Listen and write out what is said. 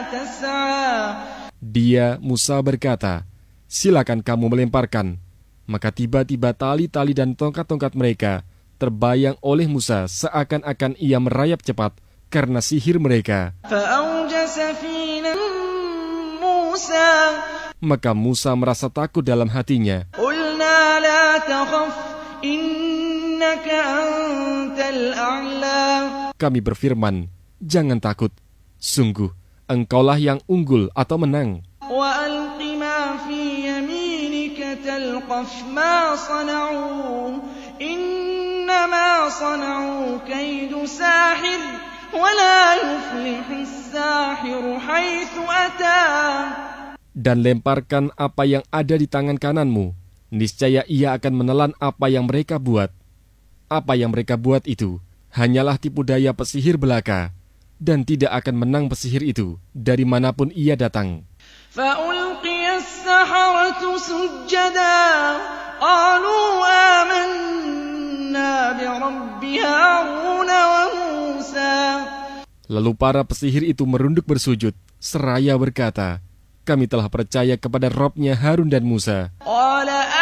تسعى. Dia, Musa berkata, silakan kamu melemparkan. Maka tiba-tiba tali-tali dan tongkat-tongkat mereka terbayang oleh Musa seakan-akan ia merayap cepat karena sihir mereka. فأوجس في موسى. Maka Musa merasa takut dalam hatinya. قلنا لا تخف إنك أنت الأعلى. Kami berfirman, jangan takut. Sungguh, engkaulah yang unggul atau menang. وألق ما في يمينك تلقف ما صنعوا إنما صنعوا كيد ساحر ولا يفلح الساحر حيث أتى. Dan lemparkan apa yang ada di tangan kananmu. Niscaya ia akan menelan apa yang mereka buat. Apa yang mereka buat itu hanyalah tipu daya pesihir belaka, dan tidak akan menang pesihir itu dari manapun ia datang. فألقي السحرة سجدا قالوا آمنا برب هارون وموسى. Lalu para pesihir itu merunduk bersujud, seraya berkata, kami telah percaya kepada Robnya Harun dan Musa. قال